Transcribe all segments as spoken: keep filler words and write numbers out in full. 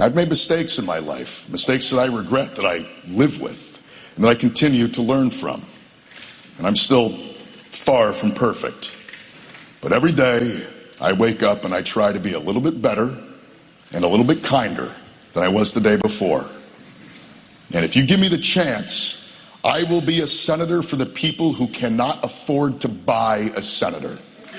I've made mistakes in my life, mistakes that I regret, that I live with, and that I continue to learn from. And I'm still far from perfect. But every day, I wake up and I try to be a little bit better and a little bit kinder than I was the day before. And if you give me the chance, I will be a senator for the people who cannot afford to buy a senator.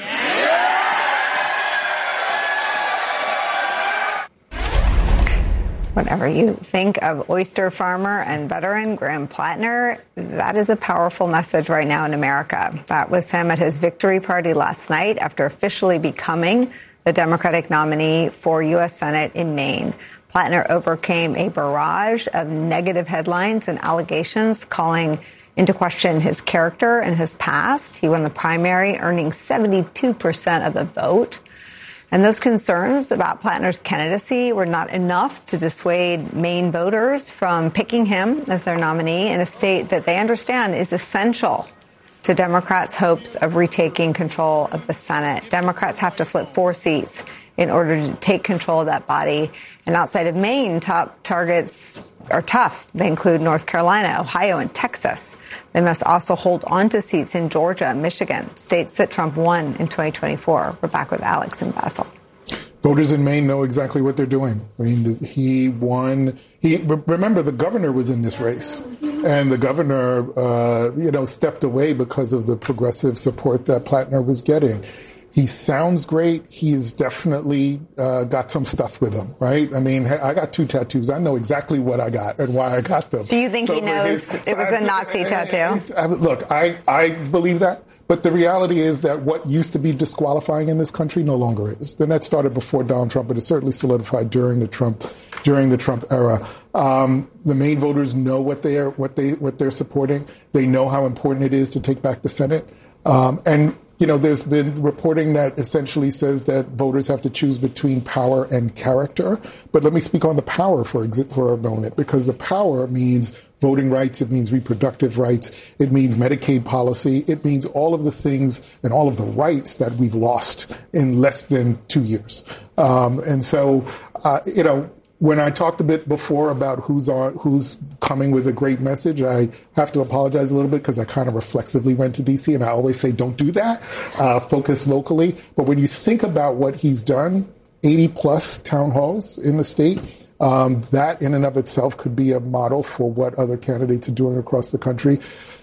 Whenever you think of oyster farmer and veteran Graham Plattner, that is a powerful message right now in America. That was him at his victory party last night after officially becoming the Democratic nominee for U S Senate in Maine. Plattner overcame a barrage of negative headlines and allegations calling into question his character and his past. He won the primary, earning seventy-two percent of the vote. And those concerns about Plattner's candidacy were not enough to dissuade Maine voters from picking him as their nominee in a state that they understand is essential to Democrats' hopes of retaking control of the Senate. Democrats have to flip four seats in order to take control of that body. And outside of Maine, top targets are tough. They include North Carolina, Ohio, and Texas. They must also hold on to seats in Georgia, Michigan, states that Trump won in twenty twenty-four. We're back with Alex and Basil. Voters in Maine know exactly what they're doing. I mean, he won. He remember the governor was in this race, and the governor, uh, you know, stepped away because of the progressive support that Plattner was getting. He sounds great. He's definitely uh, got some stuff with him, right? I mean, I got two tattoos. I know exactly what I got and why I got them. Do you think so he knows his, it was a Nazi tattoo? I, look, I, I believe that. But the reality is that what used to be disqualifying in this country no longer is. Then that started before Donald Trump, but it certainly solidified during the Trump during the Trump era. Um, the Maine voters know what they are, what they what they're supporting. They know how important it is to take back the Senate. Um, and You know, there's been reporting that essentially says that voters have to choose between power and character. But let me speak on the power for for a moment, because the power means voting rights. It means reproductive rights. It means Medicaid policy. It means all of the things and all of the rights that we've lost in less than two years. Um, and so, uh, you know, when I talked a bit before about who's on, who's coming with a great message, I have to apologize a little bit because I kind of reflexively went to D C, and I always say, don't do that. Uh, focus locally. But when you think about what he's done, eighty plus town halls in the state, um, that in and of itself could be a model for what other candidates are doing across the country.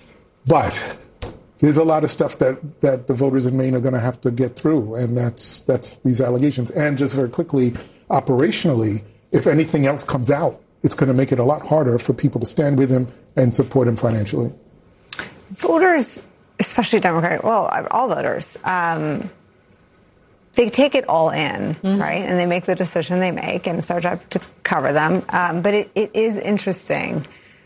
But there's a lot of stuff that, that the voters in Maine are going to have to get through, and that's that's these allegations. And just very quickly, operationally, if anything else comes out, it's going to make it a lot harder for people to stand with him and support him financially. Voters, especially Democratic, well, all voters, um, they take it all in, mm-hmm. right? And they make the decision they make, and it's our job to cover them. Um, but it, it is interesting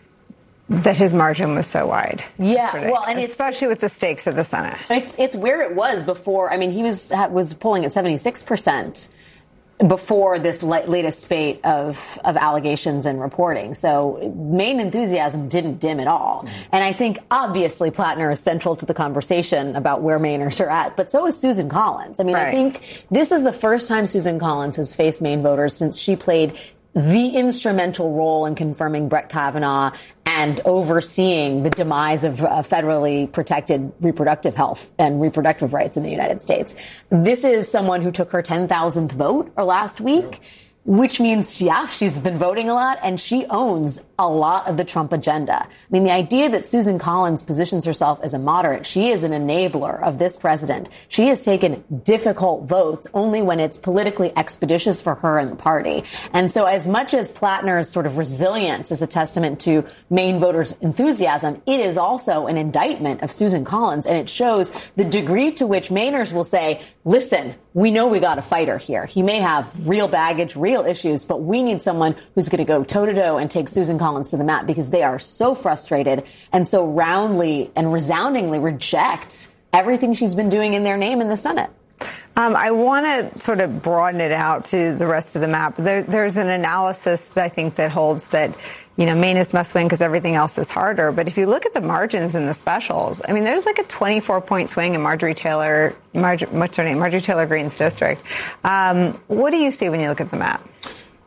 that his margin was so wide. Yeah, well, and especially with the stakes of the Senate. It's it's where it was before. I mean, he was was polling at seventy-six percent. Before this latest spate of, of allegations and reporting. So Maine enthusiasm didn't dim at all. And I think obviously Plattner is central to the conversation about where Mainers are at, but so is Susan Collins. I mean, right. I think this is the first time Susan Collins has faced Maine voters since she played the instrumental role in confirming Brett Kavanaugh and overseeing the demise of uh, federally protected reproductive health and reproductive rights in the United States. This is someone who took her ten thousandth vote or last week, which means, yeah, she's been voting a lot, and she owns a lot of the Trump agenda. I mean, the idea that Susan Collins positions herself as a moderate, she is an enabler of this president. She has taken difficult votes only when it's politically expeditious for her and the party. And so as much as Plattner's sort of resilience is a testament to Maine voters' enthusiasm, it is also an indictment of Susan Collins, and it shows the degree to which Mainers will say, listen, we know we got a fighter here. He may have real baggage, real issues, but we need someone who's going to go toe-to-toe and take Susan Collins to the mat, because they are so frustrated and so roundly and resoundingly reject everything she's been doing in their name in the Senate. Um, I want to sort of broaden it out to the rest of the map. There, there's an analysis that I think that holds that, you know, Maine is must win because everything else is harder. But if you look at the margins in the specials, I mean, there's like a twenty-four point swing in Marjorie Taylor, Marjorie, what's her name? Marjorie Taylor Greene's district. Um, what do you see when you look at the map?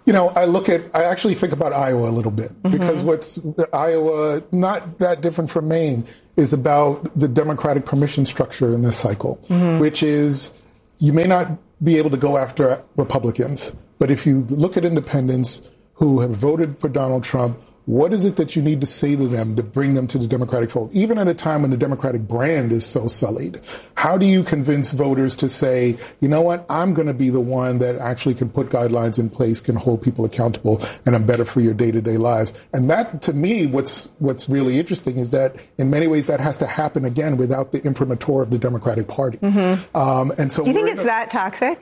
You know, I look at, I actually think about Iowa a little bit mm-hmm. because what's Iowa, not that different from Maine, is about the Democratic permission structure in this cycle, mm-hmm. which is you may not be able to go after Republicans, but if you look at independents who have voted for Donald Trump, what is it that you need to say to them to bring them to the Democratic fold? Even at a time when the Democratic brand is so sullied, how do you convince voters to say, you know what, I'm going to be the one that actually can put guidelines in place, can hold people accountable, and I'm better for your day-to-day lives? And that, to me, what's what's really interesting is that in many ways that has to happen again without the imprimatur of the Democratic Party. Mm-hmm. Um, and so you think it's a, that toxic?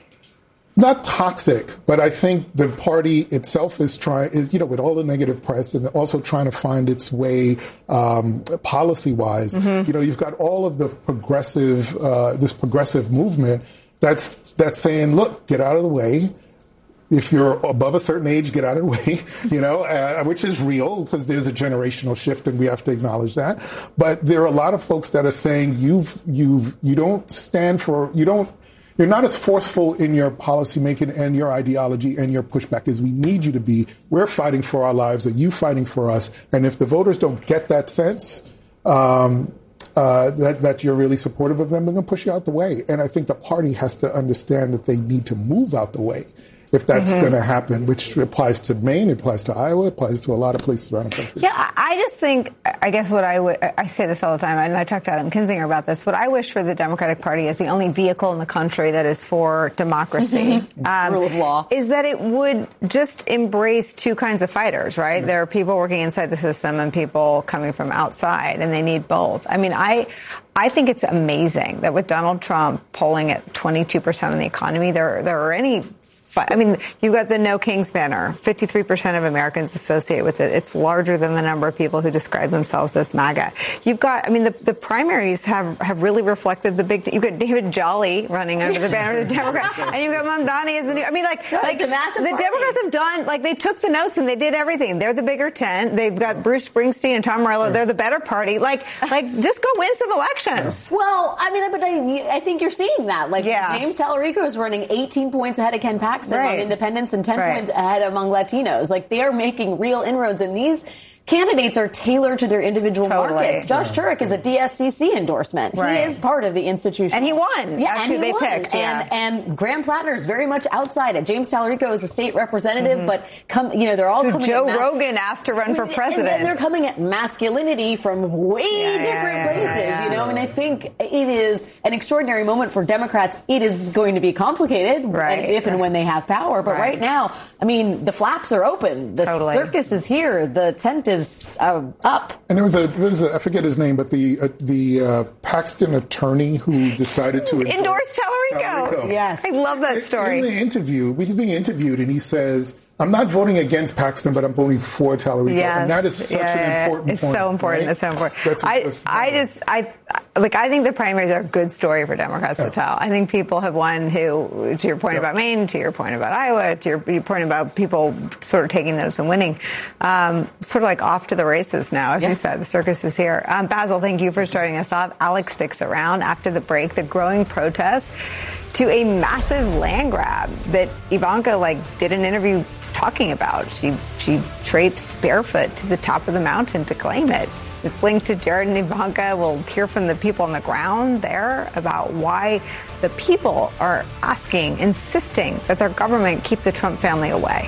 Not toxic, but I think the party itself is trying, is, you know, with all the negative press and also trying to find its way um, policy-wise. Mm-hmm. You know, you've got all of the progressive, uh, this progressive movement that's that's saying, look, get out of the way. If you're above a certain age, get out of the way, you know, uh, which is real because there's a generational shift and we have to acknowledge that. But there are a lot of folks that are saying you've, you've, you don't stand for, you don't, You're not as forceful in your policymaking and your ideology and your pushback as we need you to be. We're fighting for our lives. Are you fighting for us? And if the voters don't get that sense um, uh, that, that you're really supportive of them, they're going to push you out the way. And I think the party has to understand that they need to move out the way if that's mm-hmm. going to happen, which applies to Maine, it applies to Iowa, it applies to a lot of places around the country. Yeah, I just think, I guess what I would, I say this all the time, and I talked to Adam Kinzinger about this, what I wish for the Democratic Party is the only vehicle in the country that is for democracy. Mm-hmm. Um, Rule of law. Is that it would just embrace two kinds of fighters, right? Yeah. There are people working inside the system and people coming from outside, and they need both. I mean, I, I think it's amazing that with Donald Trump polling at twenty-two percent of the economy, there, there are any I mean, you've got the No Kings banner. fifty-three percent of Americans associate with it. It's larger than the number of people who describe themselves as MAGA. You've got, I mean, the, the primaries have, have really reflected the big, you've got David Jolly running under the banner of the Democrats, and you've got Mamdani as the new, I mean, like, so like the party. Democrats have done, like, they took the notes and they did everything. They're the bigger tent. They've got Bruce Springsteen and Tom Morello. They're the better party. Like, like, just go win some elections. Well, I mean, but I, I think you're seeing that. Like, yeah. James Tallarico is running eighteen points ahead of Ken Paxton. Right. Among independents and ten right. points ahead among Latinos. Like, they are making real inroads, and these candidates are tailored to their individual totally. markets. Josh yeah. Turek is a D S C C endorsement. Right. He is part of the institution. And he won. Yeah, Actually, and he they won. picked. Yeah. And, and Graham Plattner is very much outside it. James Tallarico is a state representative, mm-hmm. but come, you know, they're all Who coming Joe at mas- Rogan asked to run for president. And then they're coming at masculinity from way yeah, different yeah, places, yeah, yeah. you know? And I think it is an extraordinary moment for Democrats. It is going to be complicated right. if and when they have power. But right. right now, I mean, the flaps are open. The totally. circus is here. The tent is uh, up. And there was a, there was a, I forget his name, but the uh, the uh, Paxton attorney who decided to endorse Tallarico. Tallarico. Yes, I love that story. In the interview, he's being interviewed, and he says, I'm not voting against Paxton, but I'm voting for Tallarico. Yes. And that is such yeah, an important it's point. It's so important. Right? It's so important. That's, I, that's, I just, I, like, I think the primaries are a good story for Democrats yeah. to tell. I think people have won who, to your point yeah. about Maine, to your point about Iowa, to your, your point about people sort of taking those and winning, um, sort of like off to the races now, as yeah. you said. The circus is here. Um, Basil, thank you for starting us off. Alex sticks around after the break. The growing protests to a massive land grab that Ivanka, like, did an interview talking about. She she traipsed barefoot to the top of the mountain to claim it. It's linked to Jared and Ivanka. We'll hear from the people on the ground there about why the people are asking, insisting that their government keep the Trump family away.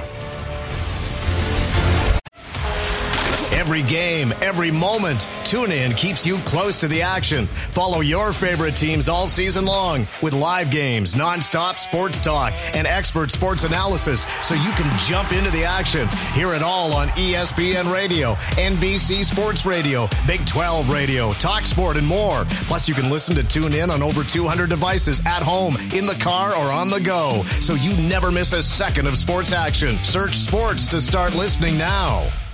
Every game, every moment, TuneIn keeps you close to the action. Follow your favorite teams all season long with live games, nonstop sports talk, and expert sports analysis so you can jump into the action. Hear it all on E S P N Radio, N B C Sports Radio, Big twelve Radio, Talk Sport, and more. Plus, you can listen to TuneIn on over two hundred devices at home, in the car, or on the go, so you never miss a second of sports action. Search sports to start listening now.